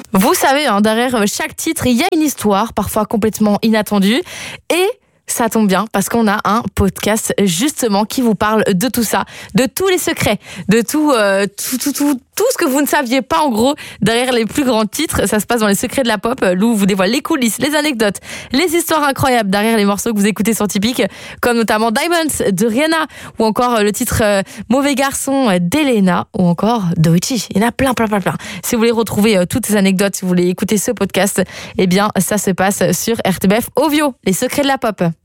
Vous savez, derrière chaque titre, il y a une histoire, parfois complètement inattendue. Et ça tombe bien parce qu'on a un podcast justement qui vous parle de tout ça, de tous les secrets, de tout ce que vous ne saviez pas en gros derrière les plus grands titres. Ça se passe dans les secrets de la pop. Lou vous dévoile les coulisses, les anecdotes, les histoires incroyables derrière les morceaux que vous écoutez sur Tipeee, comme notamment Diamonds de Rihanna ou encore le titre Mauvais garçon d'Elena ou encore Doechii. Il y en a plein. Si vous voulez retrouver toutes ces anecdotes, si vous voulez écouter ce podcast, eh bien ça se passe sur RTBF Ovio, les secrets de la pop.